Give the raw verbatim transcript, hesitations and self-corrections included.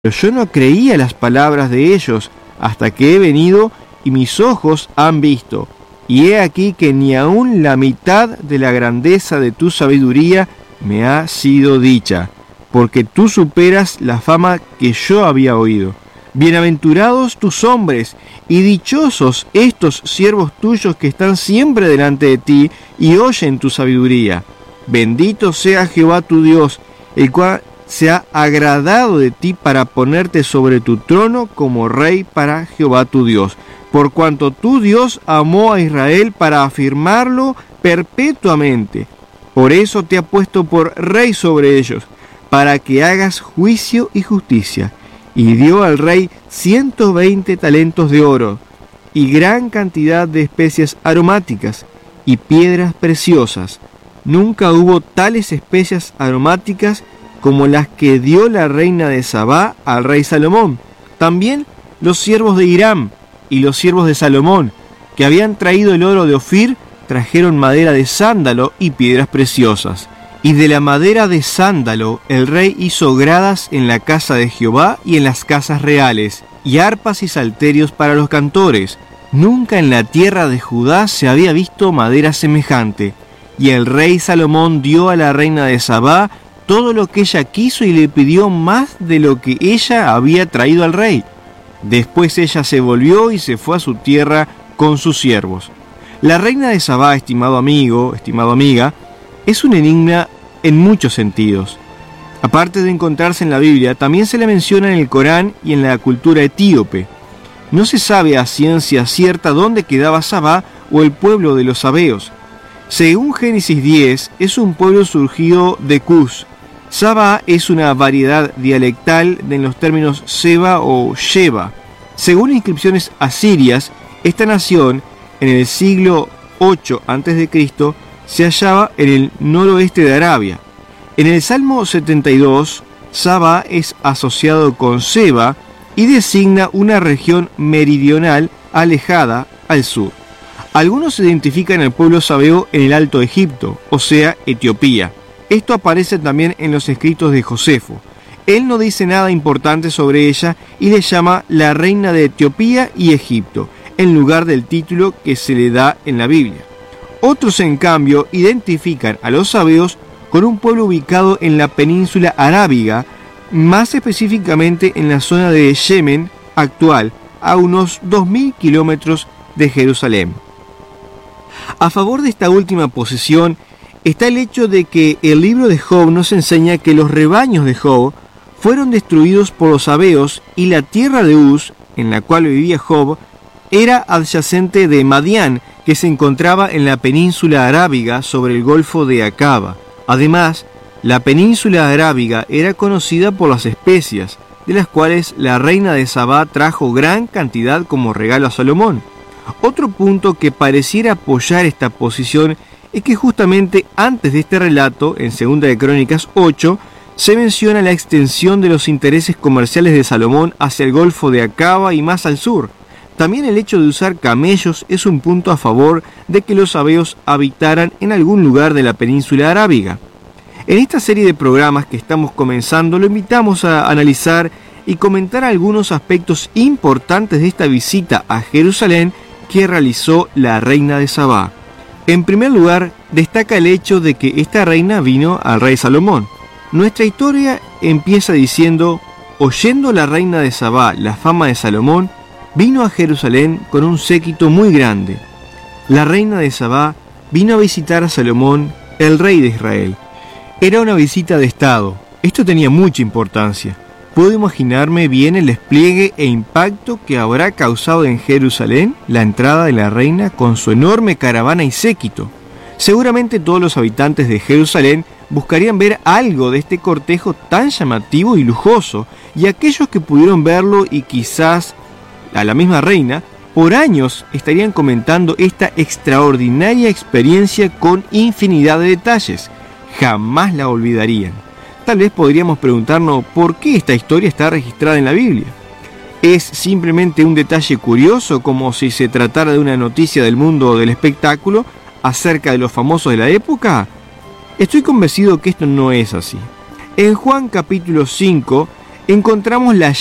Pero yo no creía las palabras de ellos hasta que he venido y mis ojos han visto. Y he aquí que ni aun la mitad de la grandeza de tu sabiduría me ha sido dicha, porque tú superas la fama que yo había oído. Bienaventurados tus hombres, y dichosos estos siervos tuyos que están siempre delante de ti y oyen tu sabiduría. Bendito sea Jehová tu Dios, el cual se ha agradado de ti para ponerte sobre tu trono como rey para Jehová tu Dios, por cuanto tu Dios amó a Israel para afirmarlo perpetuamente. Por eso te ha puesto por rey sobre ellos, para que hagas juicio y justicia. Y dio al rey ciento veinte talentos de oro, y gran cantidad de especias aromáticas, y piedras preciosas. Nunca hubo tales especias aromáticas como las que dio la reina de Sabá al rey Salomón. También los siervos de Hiram y los siervos de Salomón, que habían traído el oro de Ofir, trajeron madera de sándalo y piedras preciosas. Y de la madera de sándalo el rey hizo gradas en la casa de Jehová y en las casas reales, y arpas y salterios para los cantores. Nunca en la tierra de Judá se había visto madera semejante. Y el rey Salomón dio a la reina de Sabá todo lo que ella quiso y le pidió más de lo que ella había traído al rey. Después ella se volvió y se fue a su tierra con sus siervos. La reina de Sabá, estimado amigo, estimado amiga, es un enigma en muchos sentidos. Aparte de encontrarse en la Biblia, también se le menciona en el Corán y en la cultura etíope. No se sabe a ciencia cierta dónde quedaba Sabá o el pueblo de los sabeos. Según Génesis diez, es un pueblo surgido de Cus. Sabá es una variedad dialectal de los términos Seba o Sheba. Según inscripciones asirias, esta nación, en el siglo ocho antes de Cristo, se hallaba en el noroeste de Arabia. En el Salmo setenta y dos, Sabá es asociado con Seba y designa una región meridional alejada al sur. Algunos identifican al pueblo sabeo en el Alto Egipto, o sea, Etiopía. Esto aparece también en los escritos de Josefo. Él no dice nada importante sobre ella y le llama la reina de Etiopía y Egipto, en lugar del título que se le da en la Biblia. Otros, en cambio, identifican a los sabeos con un pueblo ubicado en la península arábiga, más específicamente en la zona de Yemen actual, a unos dos mil kilómetros de Jerusalén. A favor de esta última posición está el hecho de que el libro de Job nos enseña que los rebaños de Job fueron destruidos por los sabeos y la tierra de Uz, en la cual vivía Job, era adyacente de Madián, que se encontraba en la península arábiga sobre el golfo de Acaba. Además, la península arábiga era conocida por las especias, de las cuales la reina de Sabá trajo gran cantidad como regalo a Salomón. Otro punto que pareciera apoyar esta posición es que justamente antes de este relato, en Segunda de Crónicas ocho, se menciona la extensión de los intereses comerciales de Salomón hacia el golfo de Acaba y más al sur. También el hecho de usar camellos es un punto a favor de que los sabeos habitaran en algún lugar de la península arábiga. En esta serie de programas que estamos comenzando, lo invitamos a analizar y comentar algunos aspectos importantes de esta visita a Jerusalén que realizó la reina de Sabá. En primer lugar, destaca el hecho de que esta reina vino al rey Salomón. Nuestra historia empieza diciendo: oyendo la reina de Sabá la fama de Salomón, vino a Jerusalén con un séquito muy grande. La reina de Sabá vino a visitar a Salomón, el rey de Israel. Era una visita de estado. Esto tenía mucha importancia. Puedo imaginarme bien el despliegue e impacto que habrá causado en Jerusalén la entrada de la reina con su enorme caravana y séquito. Seguramente todos los habitantes de Jerusalén buscarían ver algo de este cortejo tan llamativo y lujoso, y aquellos que pudieron verlo y quizás a la misma reina, por años estarían comentando esta extraordinaria experiencia con infinidad de detalles. Jamás la olvidarían. Tal vez podríamos preguntarnos por qué esta historia está registrada en la Biblia. ¿Es simplemente un detalle curioso, como si se tratara de una noticia del mundo del espectáculo acerca de los famosos de la época? Estoy convencido que esto no es así. En Juan capítulo cinco, encontramos la